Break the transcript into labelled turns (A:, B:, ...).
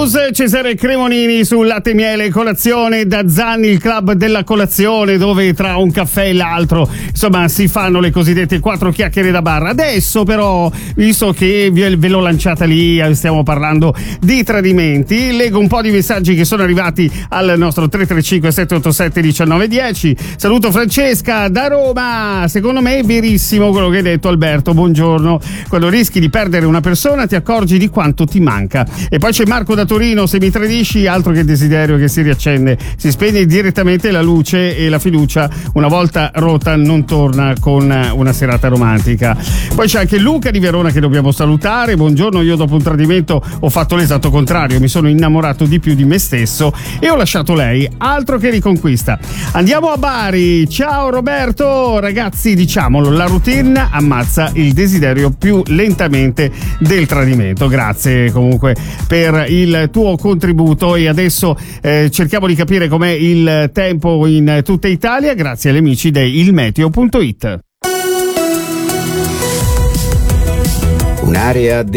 A: Blues, Cesare Cremonini sul Latte e Miele Colazione da Zanni, il club della colazione, dove tra un caffè e l'altro insomma si fanno le cosiddette 4 chiacchiere da bar. Adesso però, visto che ve l'ho lanciata lì, stiamo parlando di tradimenti, leggo un po' di messaggi che sono arrivati al nostro 335 787 1910. Saluto Francesca da Roma. Secondo me è verissimo quello che hai detto, Alberto, buongiorno. Quando rischi di perdere una persona ti accorgi di quanto ti manca. E poi c'è Marco da Torino: se mi tradisci, altro che desiderio che si riaccende, si spegne direttamente la luce e la fiducia una volta rotta non torna con una serata romantica. Poi c'è anche Luca di Verona che dobbiamo salutare. Buongiorno, io dopo un tradimento ho fatto l'esatto contrario, mi sono innamorato di più di me stesso e ho lasciato lei, altro che riconquista. Andiamo a Bari. Ciao Roberto. Ragazzi, diciamolo, la routine ammazza il desiderio più lentamente del tradimento. Grazie comunque per il tuo contributo. E adesso cerchiamo di capire com'è il tempo in tutta Italia grazie agli amici di ilmeteo.it.
B: Un'area